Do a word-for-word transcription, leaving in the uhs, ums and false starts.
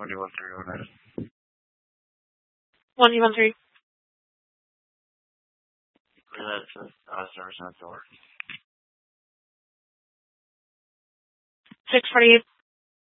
One two one three one nine. One two one three. Relay to uh, service on the door. Six forty eight.